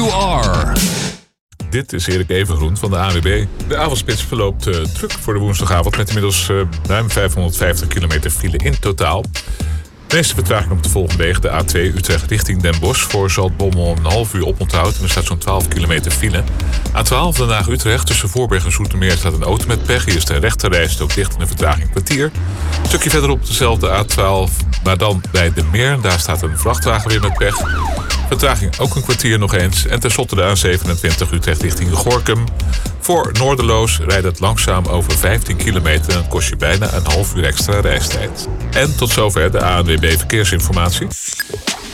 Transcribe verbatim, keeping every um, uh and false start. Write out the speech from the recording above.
you are. Dit is Erik Evengroen van de A N W B. De avondspits verloopt uh, druk voor de woensdagavond met inmiddels uh, ruim vijfhonderdvijftig kilometer file in totaal. De meeste vertraging op de volgende wegen. De A twee Utrecht richting Den Bosch voor Zaltbommel een half uur oponthoud en er staat zo'n twaalf kilometer file. A twaalf Den Haag Utrecht tussen Voorberg en Zoetermeer staat een auto met pech. Hier is de rechterrijstrook dicht en de vertraging een kwartier. Een stukje verderop dezelfde A twaalf, maar dan bij De Meer. Daar staat een vrachtwagen weer met pech. Vertraging ook een kwartier nog eens. En tenslotte de A zevenentwintig Utrecht richting Gorinchem. Voor Noorderloos rijdt het langzaam over vijftien kilometer en het kost je bijna een half uur extra reistijd. En tot zover de A N W B Verkeersinformatie.